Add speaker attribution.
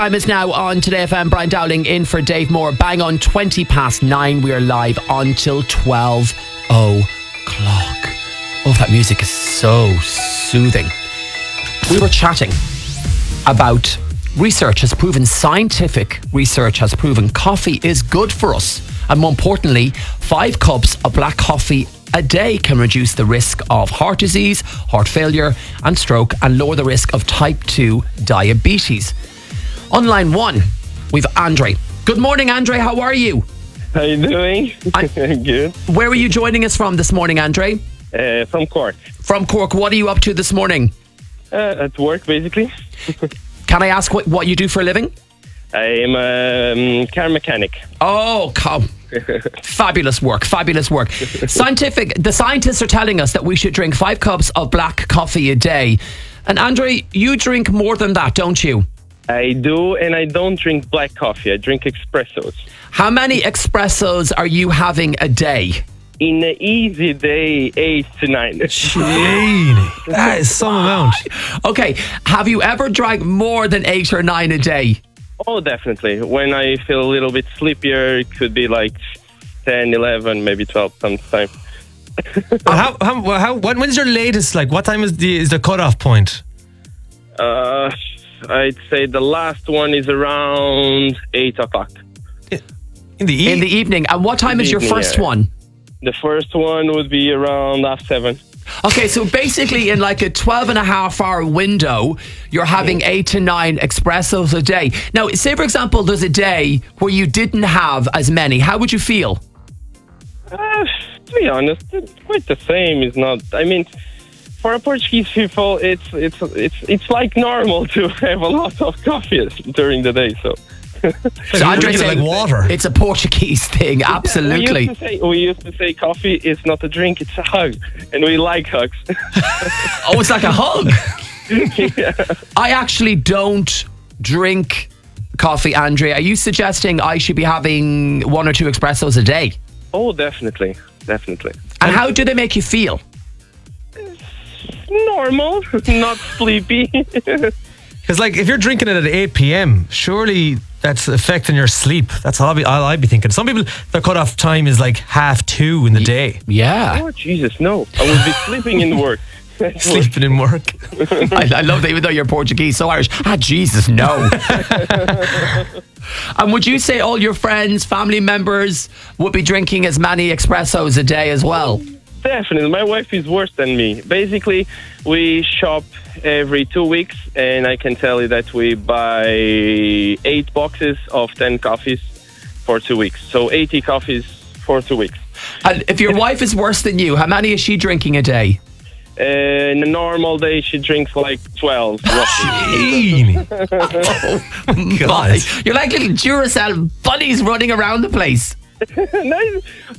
Speaker 1: Time is now on Today FM. Brian Dowling in for Dave Moore. Bang on 9:20. We are live until 12 o'clock. Oh, that music is so soothing. We were chatting about scientific research has proven coffee is good for us. And more importantly, 5 cups of black coffee a day can reduce the risk of heart disease, heart failure and stroke, and lower the risk of type 2 diabetes. On line 1, we've Andre. Good morning, Andre. How are you?
Speaker 2: How you doing? Good.
Speaker 1: Where are you joining us from this morning, Andre?
Speaker 2: From Cork.
Speaker 1: From Cork. What are you up to this morning?
Speaker 2: At work, basically.
Speaker 1: Can I ask what you do for a living?
Speaker 2: I'm a car mechanic.
Speaker 1: Oh, fabulous work. The scientists are telling us that we should drink 5 cups of black coffee a day. And Andre, you drink more than that, don't you?
Speaker 2: I do, and I don't drink black coffee. I drink espressos.
Speaker 1: How many espressos are you having a day?
Speaker 2: In an easy day, 8 to 9.
Speaker 3: Gee, that is some amount.
Speaker 1: Okay, have you ever drank more than 8 or 9 a day?
Speaker 2: Oh, definitely. When I feel a little bit sleepier, it could be like 10, 11, maybe 12 sometimes.
Speaker 3: When's your latest? Like, what time is the cutoff point?
Speaker 2: I'd say the last one is around 8 o'clock.
Speaker 3: In the
Speaker 1: evening. And what time is your first one?
Speaker 2: The first one would be around 7:30.
Speaker 1: Okay, so basically in like a 12.5-hour window, you're having 8 to 9 espressos a day. Now, say for example, there's a day where you didn't have as many. How would you feel?
Speaker 2: To be honest, it's quite the same. It's not. I mean, for a Portuguese people, it's like normal to have a lot of coffee during the day. So.
Speaker 1: So Andre
Speaker 3: like water.
Speaker 1: It's a Portuguese thing, absolutely.
Speaker 2: We used to say coffee is not a drink, it's a hug, and we like hugs.
Speaker 1: Oh, it's like a hug.
Speaker 2: Yeah.
Speaker 1: I actually don't drink coffee, Andre. Are you suggesting I should be having 1 or 2 espressos a day?
Speaker 2: Oh, definitely.
Speaker 1: And how do they make you feel?
Speaker 2: Normal, not sleepy.
Speaker 3: Because, like, if you're drinking it at 8 p.m., surely that's affecting your sleep. That's all I'd be thinking. Some people, their cutoff time is like 2:30 in the day.
Speaker 1: Yeah.
Speaker 2: Oh, Jesus, no. I would be sleeping in work.
Speaker 3: Sleeping in work.
Speaker 1: I love that, even though you're Portuguese, so Irish. Jesus, no. And would you say all your friends, family members would be drinking as many espressos a day as well?
Speaker 2: Definitely. My wife is worse than me. Basically, we shop every 2 weeks, and I can tell you that we buy 8 boxes of 10 coffees for 2 weeks. So 80 coffees for 2 weeks.
Speaker 1: And if your wife is worse than you, how many is she drinking a day?
Speaker 2: In a normal day, she drinks like 12.
Speaker 3: Gee. Oh, God.
Speaker 1: You're like little Duracell bunnies running around the place.
Speaker 2: No,